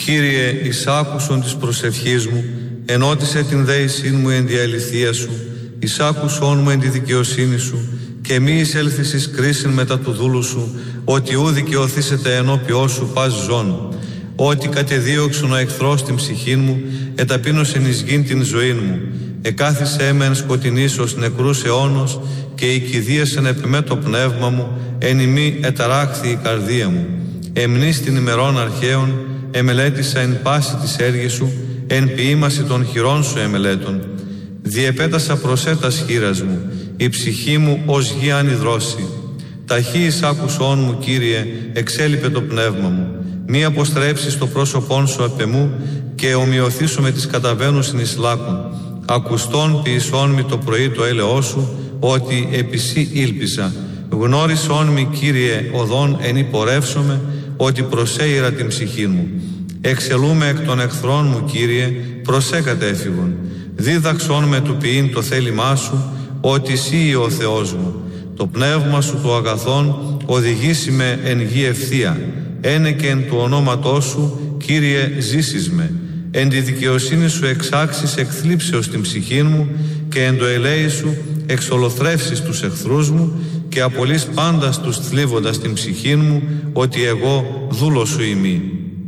Κύριε, εισάκουσον της προσευχής μου, ενώτισε την δέησήν μου εν τη αληθεία σου, εισάκουσον μου εν τη δικαιοσύνη σου, και μη εισέλθεις εις κρίσιν μετά του δούλου σου, ότι ου δικαιωθήσετε ενώπιό σου πας ζών. Ότι κατεδίωξον ο εχθρός την ψυχήν μου, εταπείνωσεν εις γην την ζωήν μου. Εκάθισε έμεν σκοτεινής ως νεκρούς αιώνος, και οικηδίασεν επιμέ το πνεύμα μου, εν ημί εταράχθη η καρδία μου. Εμνείς την ημερών αρχαίων, εμελέτησα εν πάση της έργης σου, εν ποίημαση των χειρών σου εμελέτων. Διεπέτασα προσέτας χείρας μου, η ψυχή μου ως γη ανιδρώσει. Ταχύης άκουσόν μου, Κύριε, εξέλιπε το πνεύμα μου. Μη αποστρέψεις το πρόσωπόν σου απ' εμού, και ομοιωθήσω με τις καταβαίνουσιν εις λάκων. Ακουστών ποιησόν μη το πρωί το έλεό σου, ότι επί σύ ήλπισα. Γνώρισόν μη, Κύριε, οδόν εν υπορεύσομαι, ότι προσέειρα την ψυχή μου. Εξελούμε εκ των εχθρών μου, Κύριε, προσέ κατέφυγον. Δίδαξόν με του ποιήν το θέλημά σου, ότι Συ ο Θεός μου. Το πνεύμα σου το αγαθόν οδηγήσει με εν γη ευθεία. Ένε και εν του ονόματός σου, Κύριε, ζήσεις με. Εν τη δικαιοσύνη σου εξάξεις εκθλίψεως την ψυχή μου, και εν το ελέη σου εξολοθρεύσεις τους εχθρούς μου, και απολύς πάντας τους θλίβοντας την ψυχή μου, ότι εγώ δούλος σου ημί.